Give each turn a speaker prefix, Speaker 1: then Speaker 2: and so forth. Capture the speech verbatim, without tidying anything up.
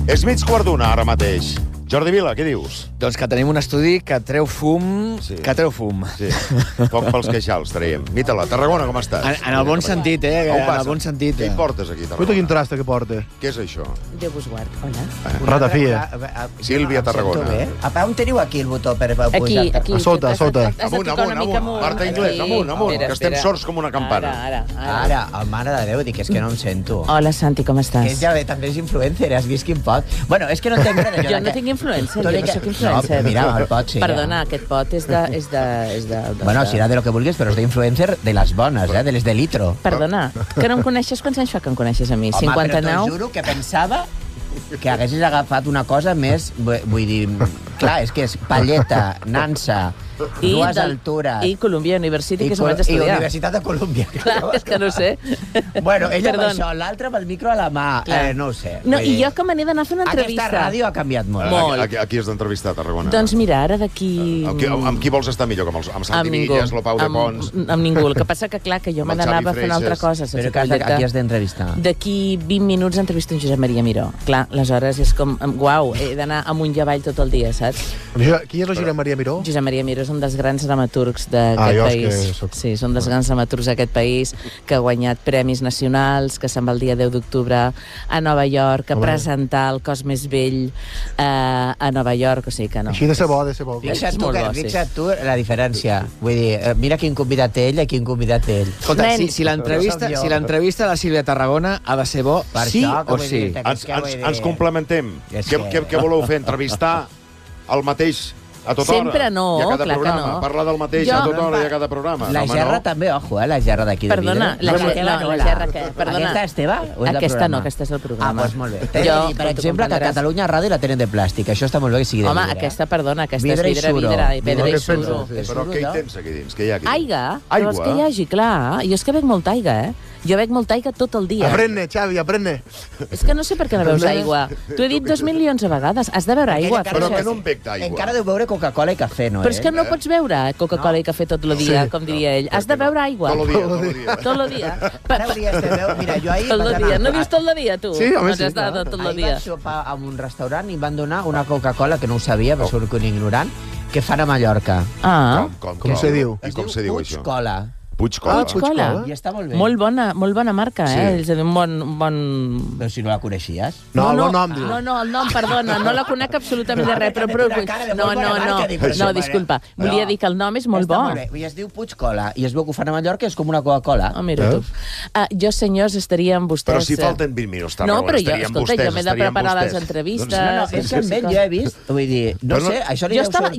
Speaker 1: És mig quart d'una, ara mateix. Jordi Vila, què dius?
Speaker 2: Doncs que tenim un estudi que treu fum...
Speaker 1: Sí.
Speaker 2: Que treu fum.
Speaker 1: Sí, poc pels queixals traiem. Mita-la, Tarragona, com estàs?
Speaker 2: En, en el bon sentit, eh?
Speaker 1: On
Speaker 2: En
Speaker 1: vas?
Speaker 2: el bon sentit.
Speaker 1: Què
Speaker 2: Eh?
Speaker 1: hi portes aquí,
Speaker 3: Guaita
Speaker 1: Tarragona?
Speaker 3: quin traste que porta.
Speaker 1: Què és això?
Speaker 4: Déu vos guard. Hola.
Speaker 3: Ratafia.
Speaker 1: Sílvia, Tarragona.
Speaker 5: A on teniu aquí el botó per posar-te?
Speaker 4: Aquí, aquí.
Speaker 3: A sota, a sota.
Speaker 4: Has de
Speaker 1: Amunt,
Speaker 4: tocar
Speaker 1: amunt,
Speaker 4: una mica
Speaker 1: amunt. Marta Inglés, amunt, amunt,
Speaker 4: Espera,
Speaker 1: que estem
Speaker 4: espera.
Speaker 1: sords com una campana.
Speaker 4: Ara, ara, ara.
Speaker 5: Ara, oh, mare de Déu, dic, és que no em sento.
Speaker 4: Hola, Santi, com
Speaker 5: Que
Speaker 4: estàs?
Speaker 5: ja ve, també és influencer, has vist quin pot. Bueno, és que no entenc res d'allò.
Speaker 4: Jo
Speaker 5: de
Speaker 4: no
Speaker 5: que-
Speaker 4: tinc influencer,
Speaker 5: Tot
Speaker 4: jo
Speaker 5: i
Speaker 4: no
Speaker 5: que-
Speaker 4: soc influencer.
Speaker 5: No, mira, el pot sí.
Speaker 4: Perdona, aquest pot és de... És de, és de, de
Speaker 5: Bueno, serà de lo que vulguis, però és d'influencer de les bones, eh? De les de litro.
Speaker 4: Perdona, que no em coneixes? Quants anys fa que em coneixes a mi?
Speaker 5: Home,
Speaker 4: cinquanta-nou?
Speaker 5: però t'ho juro que pensava que haguessis agafat una cosa més... vu- Vull dir, clar, és que és Palleta, Nansa, dues
Speaker 4: del-
Speaker 5: altures...
Speaker 4: I Columbia University, que s'ho
Speaker 5: Col-
Speaker 4: vaig estudiar.
Speaker 5: I Universitat de Colúmbia.
Speaker 4: Clar, és que no sé.
Speaker 5: Bueno, ella amb
Speaker 4: Perdó.
Speaker 5: això, l'altre amb el micro a la mà.
Speaker 4: Clar.
Speaker 5: Eh, no ho sé.
Speaker 4: No,
Speaker 5: Vull
Speaker 4: i
Speaker 5: dir,
Speaker 4: jo que me n'he d'anar a fer una entrevista.
Speaker 5: Aquesta ràdio ha canviat molt.
Speaker 4: Molt.
Speaker 1: A, a, a qui has d'entrevistar, Tarragona?
Speaker 4: Doncs mira, ara d'aquí...
Speaker 1: Amb qui, amb qui vols estar millor? Com els, amb
Speaker 4: amb
Speaker 1: Santi
Speaker 4: ningú.
Speaker 1: Millas, Lopau de
Speaker 4: Amb-
Speaker 1: Pons?
Speaker 4: Amb ningú. El que passa que, clar, que jo
Speaker 1: Amb
Speaker 4: me
Speaker 1: el Xavi
Speaker 4: n'anava a fer una altra
Speaker 1: Freixas.
Speaker 4: cosa. saps?
Speaker 5: Però que has de, a qui has d'entrevistar?
Speaker 4: D'aquí vint minuts entrevisto en Josep Maria Miró. Clar, aleshores és com... Uau, he d'anar amunt i avall tot el dia, saps?
Speaker 3: Qui és la Josep Maria Miró?
Speaker 4: Josep Maria Miró és un dels grans dramaturgs d'aquest
Speaker 3: Ah, jo és
Speaker 4: país.
Speaker 3: que soc-
Speaker 4: Sí, és un dels grans dramaturgs d'aquest país, que ha guanyat premis nacionals, que se'n va el dia deu d'octubre a Nova York a
Speaker 3: Home.
Speaker 4: presentar El cos més vell eh, a Nova York, o sigui que no.
Speaker 3: Així de ser bo, de ser bo.
Speaker 5: Fixa't
Speaker 4: És
Speaker 5: tu,
Speaker 4: molt
Speaker 5: que,
Speaker 4: bo, sí.
Speaker 5: fixa't tu la diferència. Vull dir, eh, mira quin convidat té ell i quin convidat té ell.
Speaker 2: Escolta,
Speaker 4: Nen.
Speaker 2: si, si l'entrevista
Speaker 5: Però sóc jo.
Speaker 2: si l'entrevista de la Sílvia Tarragona ha de ser bo,
Speaker 5: Per
Speaker 2: sí
Speaker 5: això, que
Speaker 2: o
Speaker 5: vull
Speaker 2: sí?
Speaker 5: dir, que-
Speaker 1: Ens,
Speaker 5: que
Speaker 1: ens,
Speaker 5: vull dir-
Speaker 1: ens complementem.
Speaker 5: És
Speaker 1: Què,
Speaker 5: que-
Speaker 1: què, què voleu fer? Entrevistar el mateix a tota hora?
Speaker 4: Sempre no,
Speaker 1: I a cada
Speaker 4: clar que
Speaker 1: programa?
Speaker 4: no.
Speaker 1: Parlar del mateix
Speaker 4: Jo-
Speaker 1: a tota hora i a cada programa?
Speaker 5: La
Speaker 1: Home,
Speaker 5: gerra
Speaker 1: no?
Speaker 5: també, ojo, eh, la gerra d'aquí de
Speaker 4: Perdona,
Speaker 5: vidre.
Speaker 4: la
Speaker 5: Esteve,
Speaker 4: gerra- no, la
Speaker 5: hola.
Speaker 4: gerra què? Perdona.
Speaker 5: Aquesta és teva? O és del
Speaker 4: Aquesta
Speaker 5: programa?
Speaker 4: no, aquesta és del
Speaker 5: Ah,
Speaker 4: programa.
Speaker 5: doncs molt bé. T'he de
Speaker 4: Jo,
Speaker 5: dir, per
Speaker 4: com tu
Speaker 5: exemple, que a
Speaker 4: comprendràs.
Speaker 5: Catalunya Ràdio la tenen de plàstic. Això està molt bé que sigui de
Speaker 4: Home,
Speaker 5: vidre.
Speaker 4: aquesta, perdona, aquesta
Speaker 5: Vidre i
Speaker 4: és vidre,
Speaker 5: suro.
Speaker 4: vidre, i pedra
Speaker 3: Vidre
Speaker 4: i
Speaker 3: que pensa,
Speaker 4: suro.
Speaker 3: sí.
Speaker 5: Que
Speaker 1: Però
Speaker 5: suro,
Speaker 1: què hi
Speaker 5: allò.
Speaker 1: tens aquí dins? Què hi ha aquí?
Speaker 4: Aiga?
Speaker 1: Aigua?
Speaker 4: Vols que hi hagi? Clar, jo és que bec molta aigua, eh? Jo bec molta aigua tot el dia.
Speaker 3: Aprende, Xavi, aprende.
Speaker 4: És que no sé per què no veus aigua. T'ho he dit dos mil milions de vegades. Has de beure aigua.
Speaker 5: Aquella cara
Speaker 1: Però
Speaker 5: de-
Speaker 1: que no em bec d'aigua.
Speaker 5: Encara deu beure Coca-Cola i cafè, no,
Speaker 4: Però és que
Speaker 5: eh?
Speaker 4: no pots beure Coca-Cola i cafè tot el dia, com diria ell. Has de beure aigua.
Speaker 1: Tot el dia, tot el dia.
Speaker 4: Tot el dia. Pa-
Speaker 5: Ara hauries de veure... Mira, jo ahir...
Speaker 4: Tot
Speaker 5: vaig
Speaker 4: el
Speaker 5: anar-
Speaker 4: dia. No dius tot el dia, tu?
Speaker 3: Sí, home,
Speaker 4: Doncs
Speaker 3: sí,
Speaker 4: ja està,
Speaker 3: clar.
Speaker 4: tot el
Speaker 5: Ahir
Speaker 4: dia.
Speaker 5: vaig sopar a un restaurant i em van donar una Coca-Cola, que no ho sabia, però surt que un ignorant, que fan a Mallorca.
Speaker 4: Ah,
Speaker 1: Com, com,
Speaker 3: Com se diu?
Speaker 1: I com se diu
Speaker 5: Puig
Speaker 1: això?
Speaker 5: Cola.
Speaker 1: Puig Cola.
Speaker 4: Puig Cola.
Speaker 5: I està molt bé.
Speaker 4: molt bona, molt bona marca,
Speaker 1: Sí.
Speaker 4: eh? És a dir, un bon... Un bon...
Speaker 5: Però si no la coneixies.
Speaker 3: No, el bon nom, diu.
Speaker 4: No, no, el nom, perdona, no la conec absolutament de res, però... però
Speaker 5: Una cara de
Speaker 4: no,
Speaker 5: molt
Speaker 4: no,
Speaker 5: bona
Speaker 4: no,
Speaker 5: marca, dic,
Speaker 4: no,
Speaker 5: això,
Speaker 4: disculpa.
Speaker 5: no.
Speaker 4: Volia dir que el nom és molt
Speaker 5: Està
Speaker 4: bo.
Speaker 5: Molt bé. I es diu Puig Cola. I es veu que ho fan a Mallorca, és com una Coca-Cola.
Speaker 4: Ah, mira tu. Ah, jo, senyors, estaria amb vostès...
Speaker 1: Però si
Speaker 4: eh,
Speaker 1: falten vint minuts,
Speaker 4: No,
Speaker 1: Tarragona,
Speaker 4: però jo,
Speaker 1: estaríem
Speaker 4: escolta,
Speaker 1: vostès,
Speaker 4: jo m'he de
Speaker 1: estaríem
Speaker 4: preparar les
Speaker 1: vostès.
Speaker 4: entrevistes.
Speaker 1: Doncs
Speaker 5: No, no, és que amb ell jo he vist... Vull dir, no
Speaker 1: Però no-
Speaker 5: sé, això li
Speaker 4: Jo
Speaker 5: deu
Speaker 4: estava,
Speaker 5: ser...